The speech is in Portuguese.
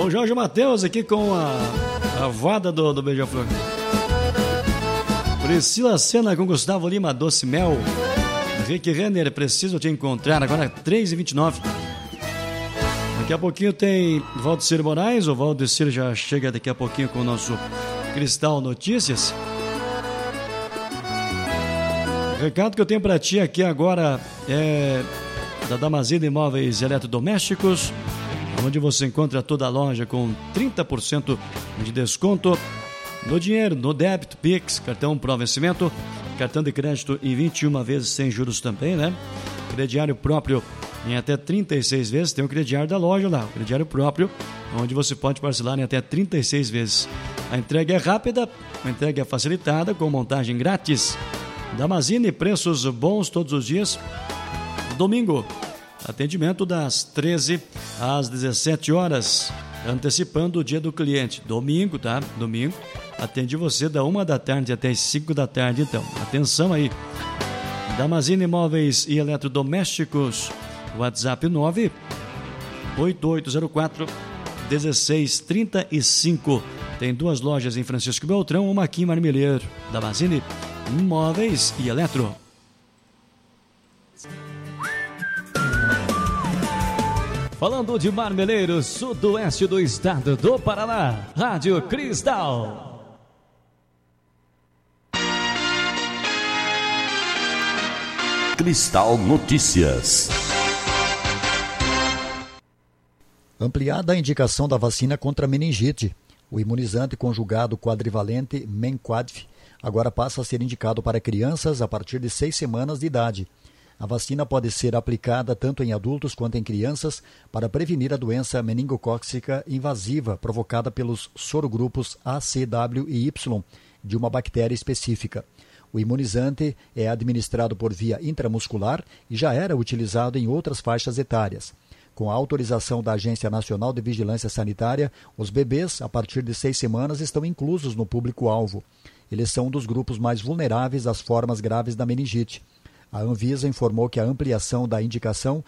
O Jorge Matheus aqui com a voada do Beija-Flor. Priscila Sena com Gustavo Lima, Doce Mel. Rick Renner, preciso te encontrar. Agora 3h29. Daqui a pouquinho tem Valdecir Moraes. O Valdecir já chega daqui a pouquinho com o nosso Cristal Notícias. O recado que eu tenho para ti aqui agora é da Damasceno Imóveis e Eletrodomésticos, onde você encontra toda a loja com 30% de desconto no dinheiro, no débito, Pix, cartão Pro Vencimento, cartão de crédito em 21 vezes sem juros também, né? Crediário próprio em até 36 vezes. Tem o crediário da loja lá, o crediário próprio, onde você pode parcelar em até 36 vezes. A entrega é rápida, a entrega é facilitada, com montagem grátis. Damasceno, preços bons todos os dias. Domingo, atendimento das 13 às 17 horas, antecipando o dia do cliente. Domingo, tá? Domingo, atende você da 1 da tarde até as 5 da tarde, então. Atenção aí. Damasceno Imóveis e Eletrodomésticos, WhatsApp 98804-1635. Tem 2 lojas em Francisco Beltrão, uma aqui em Marmeleiro. Damasceno Imóveis e Eletro. Falando de Marmeleiro, sudoeste do estado do Paraná, Rádio Cristal. Cristal Notícias. Ampliada a indicação da vacina contra meningite. O imunizante conjugado quadrivalente Menquadf agora passa a ser indicado para crianças a partir de 6 semanas de idade. A vacina pode ser aplicada tanto em adultos quanto em crianças para prevenir a doença meningocócica invasiva provocada pelos sorogrupos A, C, W e Y de uma bactéria específica. O imunizante é administrado por via intramuscular e já era utilizado em outras faixas etárias. Com a autorização da Agência Nacional de Vigilância Sanitária, os bebês, a partir de 6 semanas, estão inclusos no público-alvo. Eles são um dos grupos mais vulneráveis às formas graves da meningite. A Anvisa informou que a ampliação da indicação